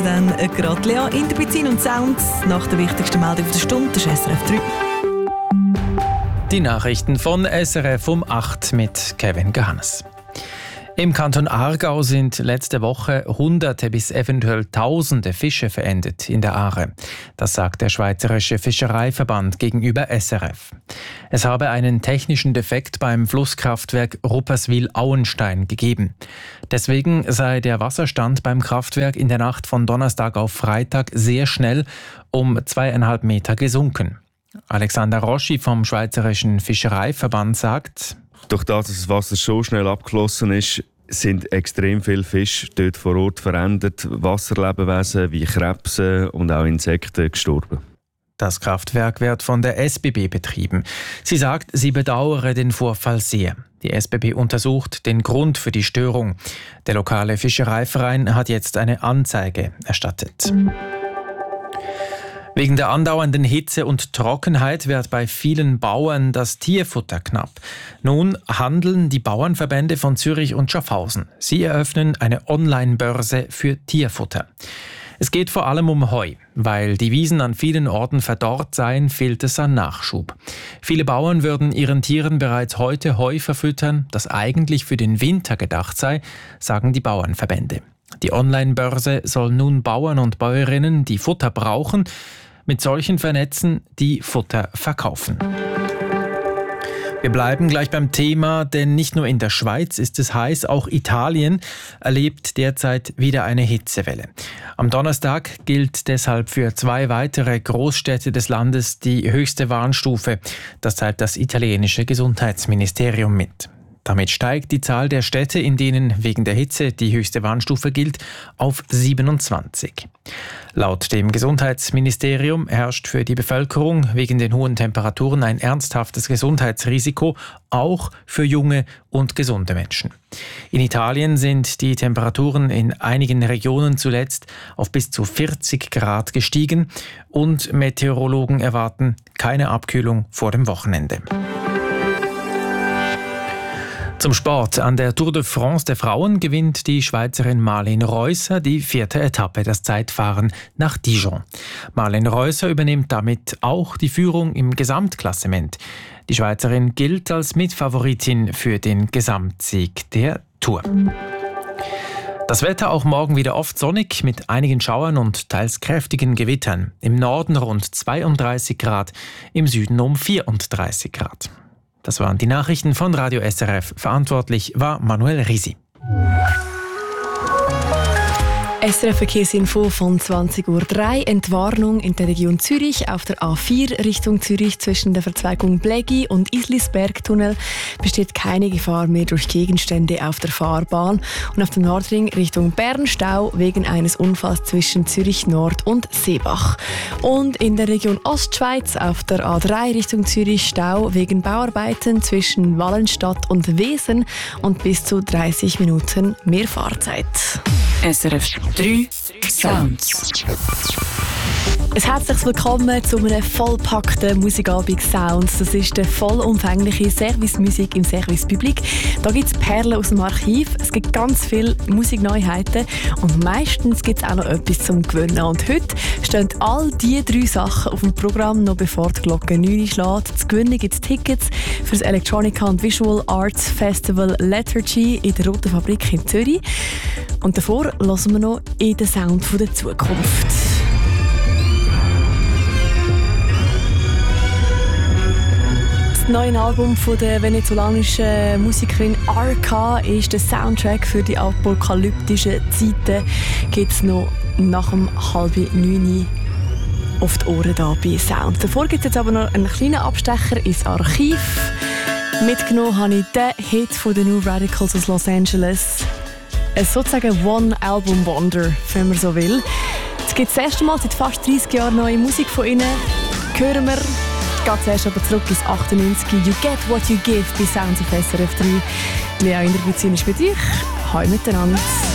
Dann gerade Lea in der Benzin und Sounds nach der wichtigsten Meldung der Stunde, das ist SRF 3. Die Nachrichten von SRF um 8 mit Kevin Gehannes. Im Kanton Aargau sind letzte Woche Hunderte bis eventuell Tausende Fische verendet in der Aare. Das sagt der Schweizerische Fischereiverband gegenüber SRF. Es habe einen technischen Defekt beim Flusskraftwerk Rupperswil-Auenstein gegeben. Deswegen sei der Wasserstand beim Kraftwerk in der Nacht von Donnerstag auf Freitag sehr schnell um 2,5 Meter gesunken. Alexander Roschi vom Schweizerischen Fischereiverband sagt: Durch das, dass das Wasser so schnell abgeflossen ist, sind extrem viele Fische dort vor Ort verendet. Wasserlebewesen wie Krebse und auch Insekten gestorben. Das Kraftwerk wird von der SBB betrieben. Sie sagt, sie bedauere den Vorfall sehr. Die SBB untersucht den Grund für die Störung. Der lokale Fischereiverein hat jetzt eine Anzeige erstattet. Wegen der andauernden Hitze und Trockenheit wird bei vielen Bauern das Tierfutter knapp. Nun handeln die Bauernverbände von Zürich und Schaffhausen. Sie eröffnen eine Online-Börse für Tierfutter. Es geht vor allem um Heu. Weil die Wiesen an vielen Orten verdorrt seien, fehlt es an Nachschub. Viele Bauern würden ihren Tieren bereits heute Heu verfüttern, das eigentlich für den Winter gedacht sei, sagen die Bauernverbände. Die Online-Börse soll nun Bauern und Bäuerinnen, die Futter brauchen, mit solchen vernetzen, die Futter verkaufen. Wir bleiben gleich beim Thema, denn nicht nur in der Schweiz ist es heiß, auch Italien erlebt derzeit wieder eine Hitzewelle. Am Donnerstag gilt deshalb für 2 weitere Großstädte des Landes die höchste Warnstufe. Das teilt das italienische Gesundheitsministerium mit. Damit steigt die Zahl der Städte, in denen wegen der Hitze die höchste Warnstufe gilt, auf 27. Laut dem Gesundheitsministerium herrscht für die Bevölkerung wegen den hohen Temperaturen ein ernsthaftes Gesundheitsrisiko, auch für junge und gesunde Menschen. In Italien sind die Temperaturen in einigen Regionen zuletzt auf bis zu 40 Grad gestiegen und Meteorologen erwarten keine Abkühlung vor dem Wochenende. Zum Sport. An der Tour de France der Frauen gewinnt die Schweizerin Marlene Reusser die 4. Etappe, das Zeitfahren nach Dijon. Marlene Reusser übernimmt damit auch die Führung im Gesamtklassement. Die Schweizerin gilt als Mitfavoritin für den Gesamtsieg der Tour. Das Wetter auch morgen wieder oft sonnig mit einigen Schauern und teils kräftigen Gewittern. Im Norden rund 32 Grad, im Süden um 34 Grad. Das waren die Nachrichten von Radio SRF. Verantwortlich war Manuel Risi. SRF Verkehrsinfo von 20:03 Uhr. Entwarnung in der Region Zürich auf der A4 Richtung Zürich zwischen der Verzweigung Blägi und Islisbergtunnel besteht keine Gefahr mehr durch Gegenstände auf der Fahrbahn. Und auf dem Nordring Richtung Bern Stau wegen eines Unfalls zwischen Zürich Nord und Seebach. Und in der Region Ostschweiz auf der A3 Richtung Zürich Stau wegen Bauarbeiten zwischen Wallenstadt und Wesen und bis zu 30 Minuten mehr Fahrzeit. SRF 3 Sounds. Ein herzliches Willkommen zu einem vollpackten Musikabend Sounds. Das ist der vollumfängliche Service-Musik im Service Public. Da gibt es Perlen aus dem Archiv, es gibt ganz viele Musikneuheiten und meistens gibt es auch noch etwas zum Gewinnen. Und heute stehen all diese 3 Sachen auf dem Programm, noch bevor die Glocke 9 schlägt. Zu gewinnen gibt es Tickets für das Electronica and Visual Arts Festival Lethargy in der Roten Fabrik in Zürich. Und davor hören wir noch in den Sound der Zukunft. Das neue Album von der venezolanischen Musikerin Arca ist der Soundtrack für die apokalyptischen Zeiten. Gibt es noch nach dem 8:30 auf die Ohren hier bei Sound. Davor gibt es jetzt aber noch einen kleinen Abstecher ins Archiv. Mitgenommen habe ich den Hit von den New Radicals aus Los Angeles. Ein sozusagen One-Album-Wonder, wenn man so will. Es gibt das erste Mal seit fast 30 Jahren neue Musik von ihnen. Hören wir. Geht zuerst aber zurück ins 98. You Get What You Give bei Sounds of SRF 3. Lea in der Beziehung ist mit euch. Hallo miteinander.